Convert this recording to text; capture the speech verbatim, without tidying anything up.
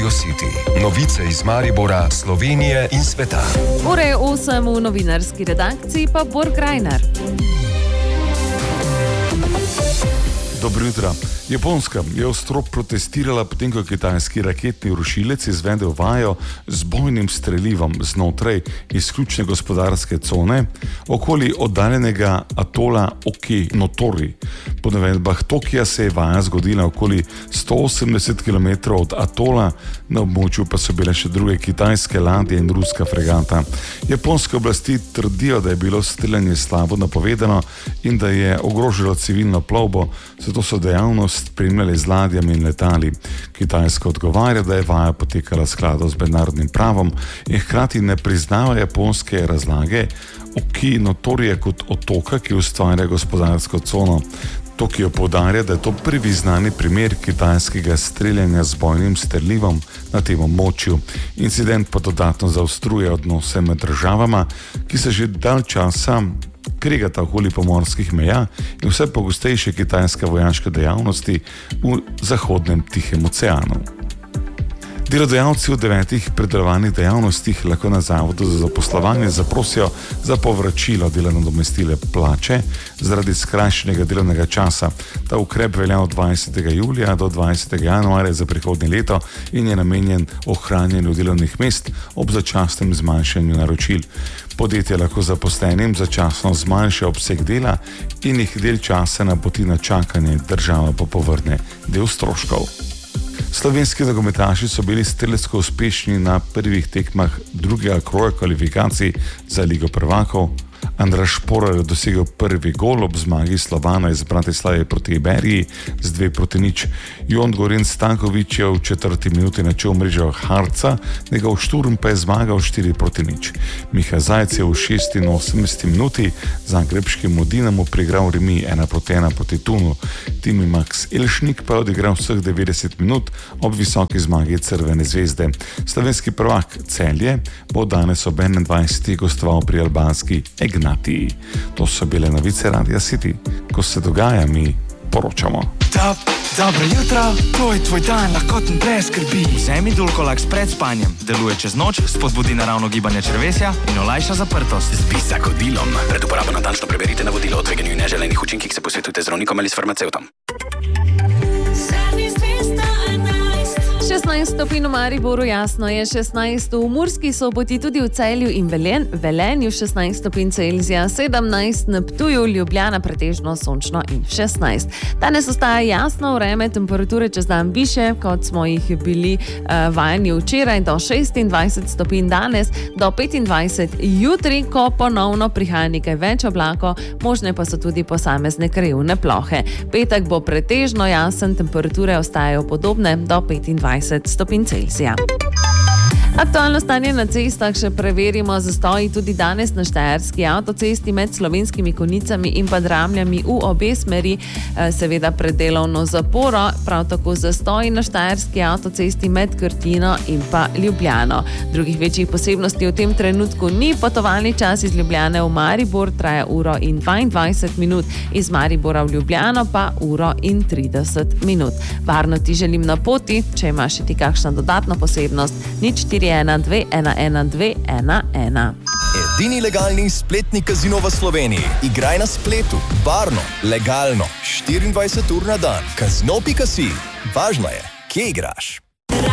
Radio City. Novice iz Maribora, Slovenije in sveta. Ura je osem, v novinarski redakciji pa Borg Rajnar. Dobro jutro. Japonska je ostro protestirala, potem ko je kitajski raketni rušilec izvedel vajo z bojnim strelivom znotraj izključne gospodarske cone okoli oddaljenega atola Okinotori. Po navedbah Tokija se je vaja zgodila okoli sto osemdeset kilometrov od atola, na območju pa so bile še druge kitajske ladje in ruska fregata. Japonske oblasti trdijo, da je bilo streljanje slabo napovedano in da je ogrožilo civilno plovbo, zato so dejavnost spremljali z ladjami in letali. Kitajska odgovarja, da je vaja potekala skladno z mednarodnim pravom in hkrati ne priznava japonske razlage Okinotorija kot otoka, ki ustvarja gospodarsko cono. Tokio poudarja, da je to prvi znani primer kitajskega streljanja z bojnim strelivom na tem območju. Incident pa dodatno zaostruje odnose med državama, ki se že dalj časa kregata okoli pomorskih meja in vse pogostejše kitajske vojaške dejavnosti v zahodnem Tihem oceanu. Delodajalci v devetih predelovanih dejavnostih lahko na Zavodu za zaposlovanje zaprosijo za povračilo delovne nadomestile plače zaradi skrajšanega delovnega časa. Ta ukrep velja od dvajsetega julija do dvajsetega januarja za prihodnje leto in je namenjen ohranjanju delovnih mest ob začasnem zmanjšanju naročil. Podjetje lahko zaposlenim začasno zmanjša obseg dela in jih del časa napoti na čakanje, država pa povrne del stroškov. Slovenski nogometaši so bili strelsko uspešni na prvih tekmah drugega kroja kvalifikacij za Ligo prvakov. Andraž Šporar je dosegel prvi gol ob zmagi Slovana iz Bratislave proti Iberiji z dve proti nič. Jon Gorin Stanković je v četrti minuti načel mrežo Harca, njegov Šturm pa je zmagal štiri proti nič. Miha Zajc je v šestinosemdeseti minuti zagrebškemu Dinamu prigral remi ena proti ena proti Tunu. Timi Max Elšnik pa je odigral vseh devetdeset minut ob visoki zmagi Crvene zvezde. Slovenski prvak Celje bo danes ob enaindvajsetih gostoval pri albanski Ignatiji. To so bile novice Radia City. Ko se dogaja, mi poročamo. Top, dobro jutro, to je tvoj dan, lahkoten brez skrbi. Vzemi Dulcolax pred spanjem. Deluje čez noč, spodbudi naravno gibanje črevesja in olajša zaprtost. Zbi s zagodilom. Pred uporabo natančno preberite navodilo o tveganju in neželenih učinkih, se posvetujte z zdravnikom ali s farmacevtom. šestnajst stopinj v Mariboru, jasno je šestnajst v Murski Soboti, tudi v Celju in Velen, Velenju šestnajst stopinj Celzija, sedemnajst na Ptuju, Ljubljana pretežno sončno in šestnajst. Danes ostaja jasno vreme, temperature čez dan više, kot smo jih bili uh, vajeni včeraj, do šestindvajset stopinj danes, do petindvajset jutri, ko ponovno prihaja nekaj več oblakov, možne pa so tudi posamezne krajevne plohe. Petek bo pretežno jasen, temperature ostajajo podobne do petindvajset stopinj Celzija. Aktualno stanje na cestah še preverimo, zastoji tudi danes na Štajerski avtocesti med Slovenskimi Konjicami in pa Dramljami v obe smeri, seveda predelovno zaporo, prav tako zastoji na Štajerski avtocesti med Krtino in pa Ljubljano. Drugih večjih posebnosti v tem trenutku ni, potovalni čas iz Ljubljane v Maribor traja uro in dvaindvajset minut, iz Maribora v Ljubljano pa uro in trideset minut. Varno ti želim na poti, če imaš še ti kakšna dodatna posebnost, nič štiri ena dve ena ena dve ena ena. Edini legalni spletni kazino v Sloveniji. Igraj na spletu, varno, legalno, štiriindvajset ur na dan. Kazino pika si. Važno je, kje igraš.